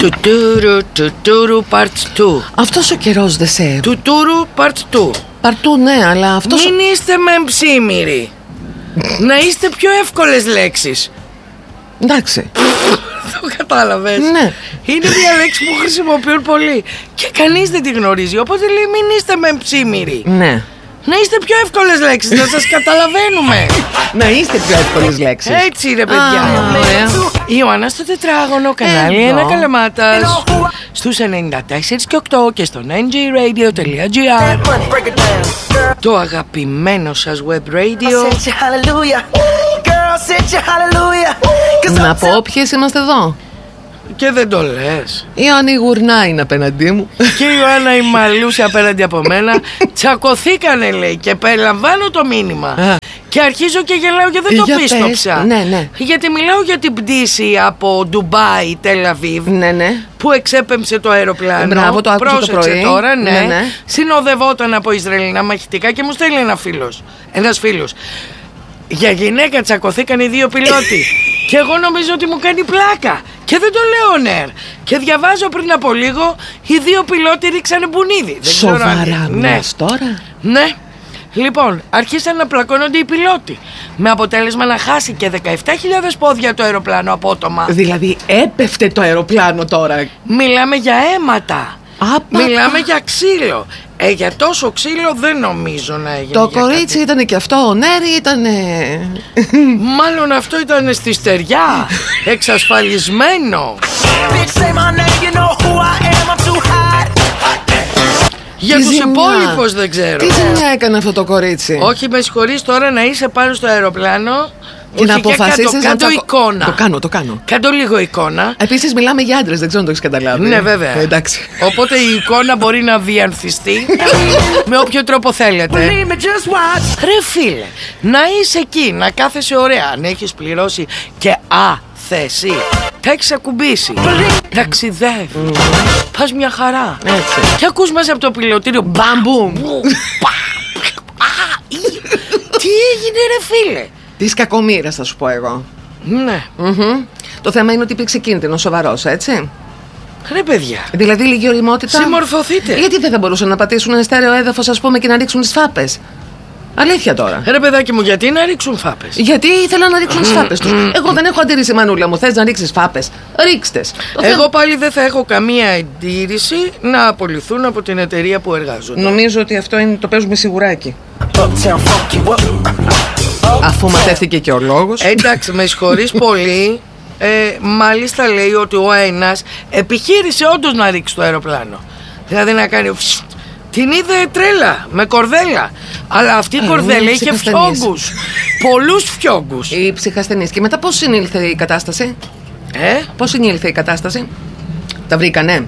Τουτούρου part 2. Αυτός ο καιρός δεν σε. Τουτούρου part 2. Παρτού, ναι, αλλά αυτός. Μην είστε μεμψίμηροι. Να είστε πιο εύκολες λέξεις. Εντάξει. Το κατάλαβες. Ναι. Είναι μια λέξη που χρησιμοποιούν πολύ και κανείς δεν τη γνωρίζει. Οπότε λέει μην είστε μεμψίμηροι. Ναι. Να είστε πιο εύκολες λέξεις, να σας καταλαβαίνουμε. Να είστε πιο εύκολες λέξεις. Έτσι ρε παιδιά. Η Ιωάννα στο τετράγωνο κανάλι Ένα Καλαμάτας στους 94 και 8 και στο ngradio.gr. Το αγαπημένο σας web radio. Να πω ποιες είμαστε εδώ. Και δεν το λες. Η Ιωάννη γουρνά είναι απέναντί μου. Και η Ιωάννα η μαλούση απέναντι από μένα. Τσακωθήκανε λέει και περιλαμβάνω το μήνυμα. Και αρχίζω και γελάω και δεν το πίστοψα. Ναι, ναι. Γιατί μιλάω για την πτήση από Ντουμπάι, Τελαβίβ. Ναι, ναι. Που εξέπεμψε το αεροπλάνο. Μπράβο, το άκουσα το πρωί. Τώρα, ναι. Ναι, ναι. Συνοδευόταν από Ισραηλινά μαχητικά και μου στέλνει ένας φίλος. Για γυναίκα τσακωθήκαν οι δύο πιλότοι. Και εγώ νομίζω ότι μου κάνει πλάκα. Και δεν το λέω νερ. Και διαβάζω πριν από λίγο οι δύο πιλότοι ρίξανε μπουνίδι. Σοβαρά μιλάς τώρα. Ναι. Λοιπόν, άρχισαν να πλακώνονται οι πιλότοι. Με αποτέλεσμα να χάσει και 17.000 πόδια το αεροπλάνο απότομα. Δηλαδή έπεφτε το αεροπλάνο τώρα. Μιλάμε για αίματα. Μιλάμε για ξύλο. Για τόσο ξύλο δεν νομίζω να έγινε. Το κορίτσι ήταν και αυτό, ο Νέρη ήταν. Μάλλον αυτό ήταν στη στεριά. Εξασφαλισμένο. Για τους υπόλοιπους δεν ξέρω. Τι ζημιά έκανε αυτό το κορίτσι. Όχι, με συγχωρείς τώρα να είσαι πάνω στο αεροπλάνο και να αποφασίσεις να εικόνα. Το κάνω. Κάντο λίγο εικόνα. Επίσης μιλάμε για άντρες, δεν ξέρω αν το έχεις καταλάβει. Ναι, βέβαια. Εντάξει. Οπότε η εικόνα μπορεί να διανθιστεί με όποιο τρόπο θέλετε. Ρε φίλε, να είσαι εκεί, να κάθεσαι ωραία. Αν έχεις πληρώσει και θέση, τα έχεις ακουμπήσει. Ταξιδεύει. Πας μια χαρά. Έτσι. Και ακούς μέσα από το πιλωτήριο μπαμπούμ. Τι έγινε ρε φίλε. Της κακομοίρας θα σου πω εγώ. Ναι. Το θέμα είναι ότι υπήρξε κίνδυνο σοβαρός, έτσι. Ρε παιδιά. Δηλαδή λίγη ωριμότητα. Συμμορφωθείτε. Γιατί δεν θα μπορούσαν να πατήσουν ένα στέρεο έδαφος, ας πούμε, και να ρίξουν τις φάπες. Αλήθεια τώρα. Ρε παιδάκι μου, γιατί να ρίξουν φάπες. Γιατί ήθελαν να ρίξουν τις φάπες τους. Εγώ δεν έχω αντίρρηση, μανούλα μου. Θες να ρίξεις φάπες. Ρίξτες. Εγώ πάλι δεν θα έχω καμία αντίρρηση να απολυθούν από την εταιρεία που εργάζονται. Νομίζω ότι αυτό είναι, το παίζουμε σιγουράκι. Αφού μαθαίθηκε και ο λόγος. Εντάξει, με συγχωρείς πολύ. Μάλιστα λέει ότι ο ένας επιχείρησε όντως να ρίξει το αεροπλάνο. Δηλαδή να κάνει. Την είδε τρέλα, με κορδέλα. Αλλά αυτή η κορδέλα είχε φιόγκους. Πολλούς φιόγκους. Η ψυχασθενής. Και μετά πώς συνήλθε η κατάσταση. Πώς συνήλθε η κατάσταση. Τα βρήκανε.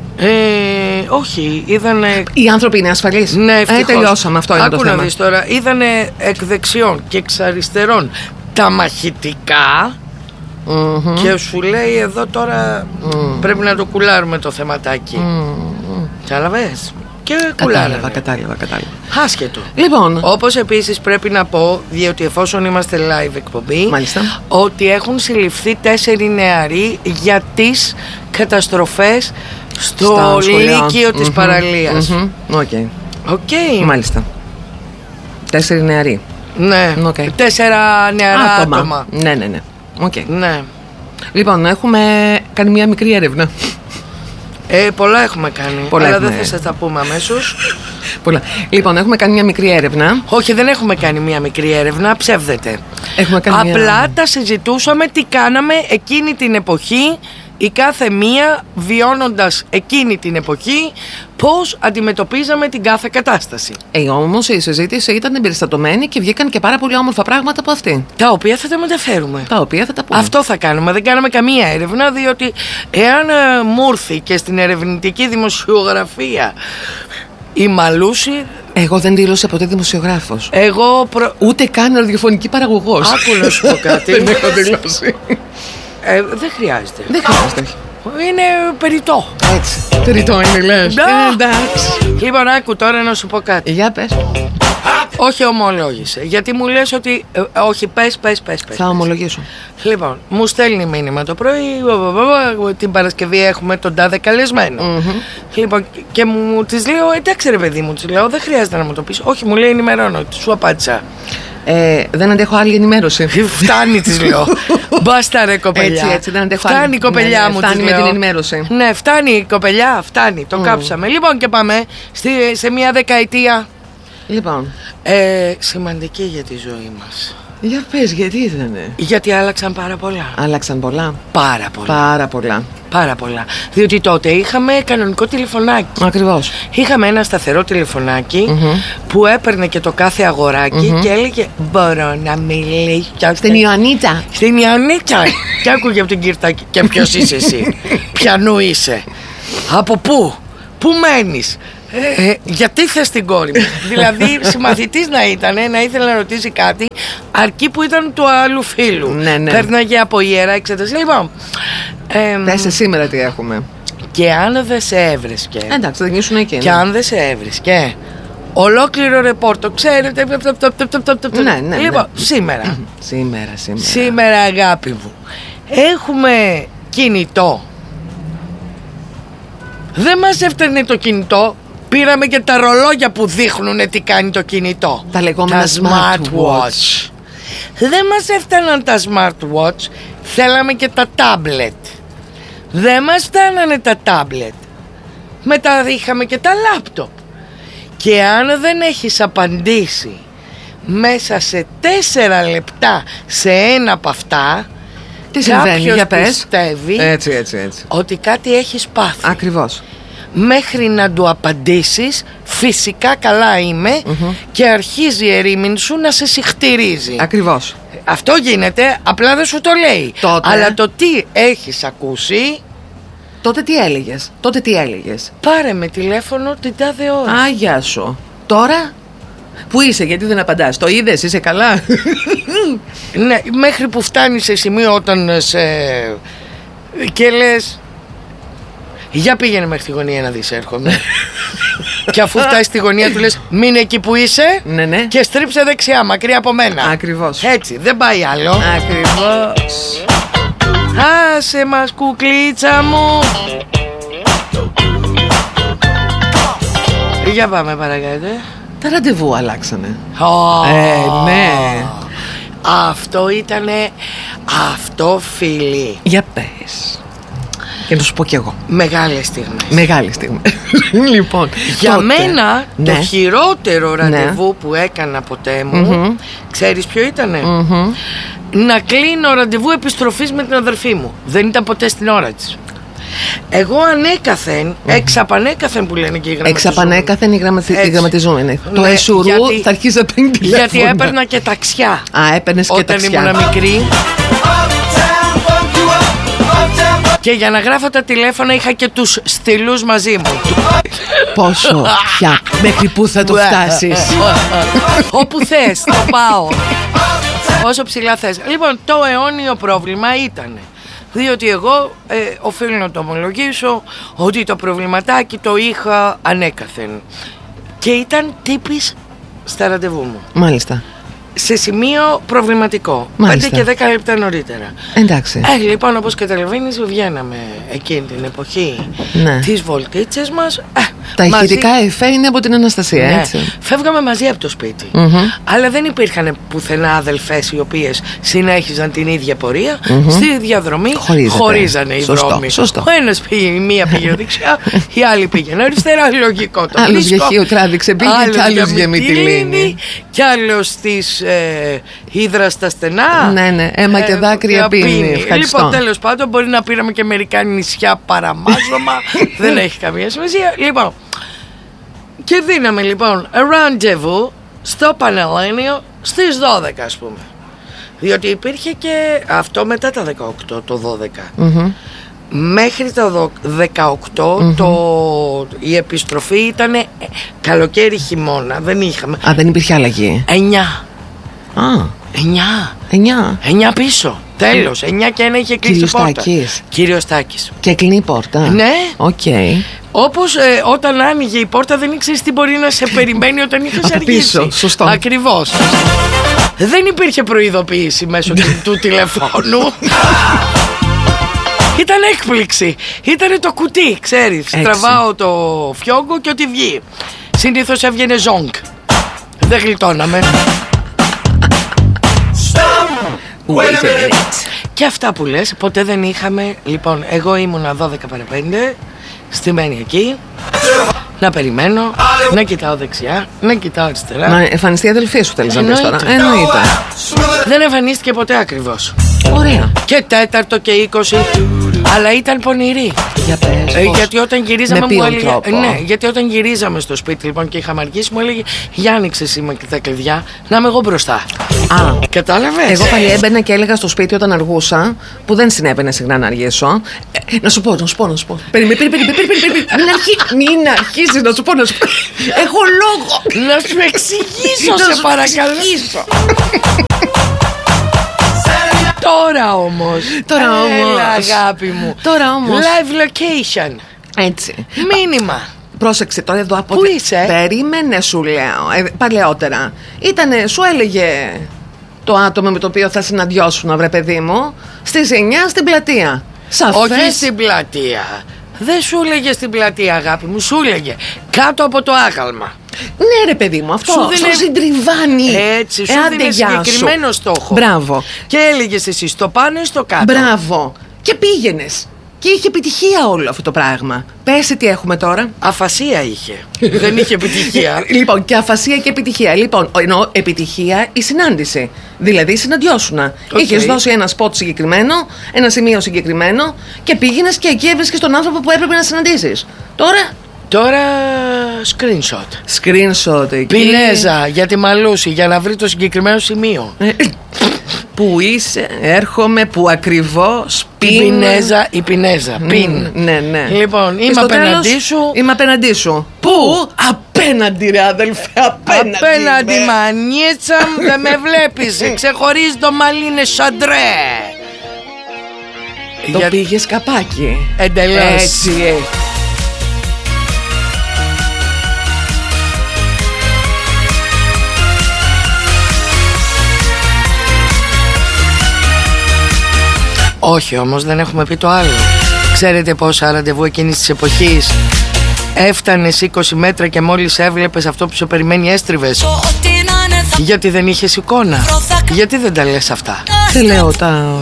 Όχι, είδανε. Οι άνθρωποι είναι ασφαλείς. Ναι, ευτυχώς. Τελειώσαμε, αυτό είναι το θέμα. Άκου να δεις τώρα. Είδανε εκ δεξιών και εξ αριστερών τα μαχητικά. Και σου λέει εδώ τώρα πρέπει να το κουλάρουμε το θεματάκι. Κατάλαβες. Και κουλάραμε. Κατάλαβα. Άσχετο. Λοιπόν. Όπως επίσης πρέπει να πω, διότι εφόσον είμαστε live εκπομπή, μάλιστα, ότι έχουν συλληφθεί 4 νεαροί για τις καταστροφές στο Λύκειο της Παραλίας. Οκ. Μάλιστα. 4 νεαροί. Ναι. 4 νεαρά άτομα. Ναι. Ναι. Λοιπόν, έχουμε κάνει μια μικρή έρευνα. Πολλά έχουμε κάνει. Αλλά δεν θα σας τα πούμε αμέσως. Πολλά. Λοιπόν, έχουμε κάνει μια μικρή έρευνα. Όχι, δεν έχουμε κάνει μια μικρή έρευνα. Ψεύδετε. Απλά τα συζητούσαμε τι κάναμε εκείνη την εποχή, η κάθε μία βιώνοντας εκείνη την εποχή, πώς αντιμετωπίζαμε την κάθε κατάσταση. Όμως η συζήτηση ήταν εμπεριστατωμένη και βγήκαν και πάρα πολύ όμορφα πράγματα από αυτή. Τα οποία θα τα μεταφέρουμε. Τα οποία θα τα πούμε. Αυτό θα κάνουμε. Δεν κάναμε καμία έρευνα, διότι εάν μου έρθει και στην ερευνητική δημοσιογραφία η Μαλούση. Εγώ δεν δήλωσα ποτέ δημοσιογράφος. Ούτε καν ραδιοφωνική παραγωγός. Άκου να σου πω κάτι. Δεν έχω δηλώσει. Δεν χρειάζεται. Δεν χρειάζεται. Είναι περιττό. Έτσι. Περιττό είναι, λες. Εντάξει. Λοιπόν, άκου τώρα να σου πω κάτι. Για πες. Όχι, ομολόγησε. Γιατί μου λες ότι. Όχι, πες. Θα ομολογήσω. Λοιπόν, μου στέλνει μήνυμα το πρωί. Την Παρασκευή έχουμε τον τάδε καλεσμένο. Λοιπόν, και μου της λέω, εντάξει ρε παιδί μου, της λέω, δεν χρειάζεται να μου το πεις. Όχι, μου λέει, ενημερώνω. Σου απάντησα. Δεν αντέχω άλλη ενημέρωση. Φτάνει, της λέω. Μπάστα ρε κοπελιά. Έτσι, δεν αντέχω φτάνει η κοπελιά μου. Φτάνει με την ενημέρωση. Ναι, φτάνει η κοπελιά, φτάνει. Το κάψαμε. Λοιπόν, και πάμε σε μια δεκαετία. Λοιπόν. Σημαντική για τη ζωή μας. Για πες, γιατί ήτανε? Γιατί άλλαξαν πάρα πολλά. Άλλαξαν πολλά. Πάρα πολλά. Διότι τότε είχαμε κανονικό τηλεφωνάκι. Ακριβώς. Είχαμε ένα σταθερό τηλεφωνάκι που έπαιρνε και το κάθε αγοράκι και έλεγε μπορώ να μιλήσω στην Ιωαννίτσα. Στην Ιωαννίτσα. Και άκουγε από την Κυρτάκη. Και ποιος είσαι εσύ? Ποιανού είσαι? Από πού? Πού μένεις? Γιατί θες την κόρη μου? Δηλαδή συμμαθητής να ήταν, να ήθελε να ρωτήσει κάτι, αρκεί που ήταν του άλλου φίλου. Ναι. Πέρναγε από ιερά εξέταση. Λοιπόν, πες σήμερα τι έχουμε. Και αν δεν σε έβρισκε. Εντάξει, δεν ήσουν εκεί. Και αν δεν σε έβρισκε, ολόκληρο ρεπόρτο, ξέρετε. Ναι. Λοιπόν, σήμερα αγάπη μου, έχουμε κινητό. Δεν μας έφτανε το κινητό. Πήραμε και τα ρολόγια που δείχνουν τι κάνει το κινητό. Τα λεγόμενα smartwatch. Δεν μας έφταναν τα smartwatch. Θέλαμε και τα tablet. Δεν μας φτάνανε τα tablet. Μετά είχαμε και τα laptop. Και αν δεν έχεις απαντήσει μέσα σε 4 λεπτά σε ένα από αυτά, τι συμβαίνει? Για πες. Πιστεύει έτσι. ότι κάτι έχεις πάθει. Ακριβώς. Μέχρι να του απαντήσεις, φυσικά καλά είμαι, και αρχίζει η ερήμην σου να σε συχτηρίζει. Ακριβώς. Αυτό γίνεται, απλά δεν σου το λέει. Τότε. Αλλά το τι έχεις ακούσει. Τότε τι έλεγες? Πάρε με τηλέφωνο την τάδε ώρα. Γεια σου. Τώρα που είσαι, γιατί δεν απαντάς? Το είδες, είσαι καλά? Ναι, μέχρι που φτάνεις σε σημείο όταν και λες, για πήγαινε μέχρι τη γωνία να δεις, έρχομαι. Και αφού φτάσεις στη γωνία του λες, μείνε εκεί που είσαι, ναι. Και στρίψε δεξιά, μακριά από μένα. Ακριβώς. Έτσι, δεν πάει άλλο. Ακριβώς. Άσε μας κουκλίτσα μου. Για πάμε παρακάτω. Τα ραντεβού αλλάξανε. Ναι. Αυτό ήτανε. Αυτό, φίλοι. Για πες. Και να σου πω κι εγώ. Μεγάλες στιγμές. Λοιπόν, για τότε, μένα το χειρότερο ραντεβού που έκανα ποτέ μου, ξέρεις ποιο ήτανε? Να κλείνω ραντεβού επιστροφής με την αδερφή μου. Δεν ήταν ποτέ στην ώρα της. Εγώ ανέκαθεν, εξαπανέκαθεν που λένε και οι γραμματιζόμενοι. Εξαπανέκαθεν οι γραμματιζόμενοι. Το εσουρού θα αρχίσει να παίρνει τηλέφωνα. Γιατί έπαιρνα και ταξιά. Έπαιρνες και ταξιά. Όταν ήμουν μικρή. Και για να γράφω τα τηλέφωνα είχα και τους στυλούς μαζί μου. Πόσο πια, μέχρι πού θα το φτάσεις? Όπου θες, το πάω. Όσο ψηλά θες. Λοιπόν, το αιώνιο πρόβλημα ήταν, διότι εγώ οφείλω να το ομολογήσω, ότι το προβληματάκι το είχα ανέκαθεν. Και ήταν τύπης στα ραντεβού μου. Μάλιστα. Σε σημείο προβληματικό. Μάλιστα. 5 και 10 λεπτά νωρίτερα. Εντάξει. Λοιπόν, όπως καταλαβαίνεις, βγαίναμε εκείνη την εποχή τις βολτίτσες μας. Τα ηχητικά εφέ είναι από την Αναστασία, έτσι. Φεύγαμε μαζί από το σπίτι. Αλλά δεν υπήρχαν πουθενά αδελφές οι οποίες συνέχιζαν την ίδια πορεία. Στη διαδρομή χωρίζανε οι δρόμοι. Σωστό. Ο ένας πήγε, μία πήγε δεξιά, η άλλη πήγαινε αριστερά. Λογικό το. Άλλος για Χίο τράβηξε πήγε, κι άλλος για Μυτιλήνη. Κι άλλος στις Ήδρα στα στενά. Ναι, αίμα και δάκρυα πίνει. Λοιπόν, τέλος πάντων, μπορεί να πήραμε και μερικά νησιά παραμάζωμα. Δεν έχει καμία σημασία. Λοιπόν, και δίναμε λοιπόν ραντεβού στο Πανελλήνιο στις 12, ας πούμε. Διότι υπήρχε και αυτό μετά τα 18, το 12. Μέχρι το 18 η επιστροφή ήταν καλοκαίρι χειμώνα. Δεν είχαμε. Δεν υπήρχε αλλαγή. 9 πίσω. Τέλος, 9:01 είχε κλείσει η πόρτα. Κύριος Τάκης. Και κλείνει η πόρτα. Ναι. Οκ. Όπως όταν άνοιγε η πόρτα δεν ήξερες τι μπορεί να σε περιμένει όταν είχες αργήσει. Σωστό. Ακριβώς. Δεν υπήρχε προειδοποίηση μέσω του τηλεφώνου. Ήταν έκπληξη. Ήτανε το κουτί, ξέρεις. Τραβάω το φιόγκο και ό,τι βγει. Συνήθως έβγαινε ζόγκ. Δεν γλιτώναμε. Και αυτά που λες, ποτέ δεν είχαμε. Λοιπόν, εγώ ήμουνα 12 παρα 5, στημένη εκεί, να περιμένω, να κοιτάω δεξιά, να κοιτάω αριστερά. Να εμφανιστεί η αδελφή σου, θέλεις να πεις τώρα? Εννοείται. Δεν εμφανίστηκε ποτέ ακριβώς. Ωραία. Και 4 και 20. Αλλά ήταν πονηρή. Για πες, γιατί όταν γυρίζαμε μου έλεγε. Τρόπο? Ναι, γιατί όταν γυρίζαμε στο σπίτι λοιπόν και είχαμε αργήσει, μου έλεγε: Για άνοιξε εσύ με τα κλειδιά, να είμαι εγώ μπροστά. Α, κατάλαβες? Εγώ πάλι έμπαινα και έλεγα στο σπίτι όταν αργούσα, που δεν συνέβαινε συχνά να αργήσω. Να σου πω. Περίμενε. Μην αρχίσεις, να σου πω. Έχω λόγο. Να σου εξηγήσω, σε παρακαλώ. Τώρα όμως. Έλα, αγάπη μου. Τώρα όμως. Live location. Έτσι. Μήνυμα. Πρόσεξε τώρα εδώ από. Πού είσαι? Περίμενε, σου λέω. Παλαιότερα. Σου έλεγε το άτομο με το οποίο θα συναντιώσουν, βρε παιδί μου, στις 9 στην πλατεία. Σαφές. Όχι στην πλατεία. Δεν σου έλεγε στην πλατεία, αγάπη μου. Σου έλεγε κάτω από το άγαλμα. Ναι, ρε παιδί μου, αυτό σου συντριβάνει. Έτσι, σου δίνει συγκεκριμένο στόχο. Μπράβο. Και έλεγες εσύ στο πάνω ή στο κάτω. Μπράβο. Και πήγαινες. Και είχε επιτυχία όλο αυτό το πράγμα. Πες τι έχουμε τώρα. Αφασία είχε. Δεν είχε επιτυχία. Λοιπόν, και αφασία και επιτυχία. Λοιπόν, ενώ επιτυχία η συνάντηση. Δηλαδή συναντιώσουνα. Είχες δώσει ένα σποτ συγκεκριμένο, ένα σημείο συγκεκριμένο και πήγαινες και εκεί έβρισκες τον άνθρωπο που έπρεπε να συναντήσεις. Τώρα screenshot. Screenshot εκεί. Πινέζα για τη Μαλούση για να βρει το συγκεκριμένο σημείο. Πού είσαι, έρχομαι, πού ακριβώς. Η Πινέζα. Πιν. Ναι. Λοιπόν, είμαι απέναντί σου. Είμαι απέναντί σου. Πού? Απέναντι, ρε αδελφέ. Απέναντι, μανίτσα μου, δεν με βλέπεις. Ξεχωρίζει το μαλλί, είναι σαντρέ. Το πήγες καπάκι. Εντελώς. Έτσι. Όχι όμως, δεν έχουμε πει το άλλο. Ξέρετε πόσα ραντεβού εκείνης της εποχής έφτανες 20 μέτρα και μόλις έβλεπες αυτό που σου περιμένει έστριβες? Γιατί δεν είχες εικόνα. Γιατί δεν τα λες αυτά? Δεν λέω τα...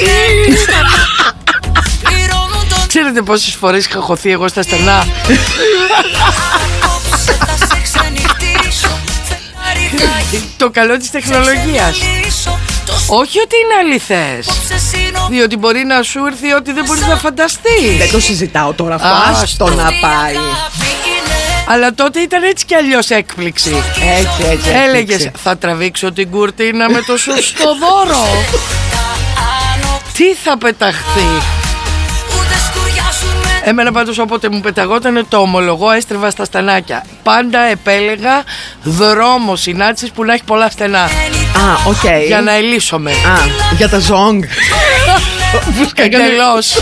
Ξέρετε πόσες φορές είχα χωθεί εγώ στα στενά? Το καλό της τεχνολογίας. Όχι ότι είναι αληθές, διότι μπορεί να σου έρθει ότι δεν μπορείς να φανταστείς. Δεν το συζητάω τώρα αυτό. Άστο να πάει. Αλλά τότε ήταν έτσι κι αλλιώς έκπληξη. Έτσι. Έλεγες θα τραβήξω την κουρτίνα με το σωστό δώρο. Τι θα πεταχθεί? Εμένα πάντως όποτε μου πεταγόταν, το ομολογώ, έστριβα στα στενάκια. Πάντα επέλεγα δρόμο συνάντησης που να έχει πολλά στενά. Α, οκ. Για να ελύσσομαι. Α, για τα ζόγκ. Εντελώς.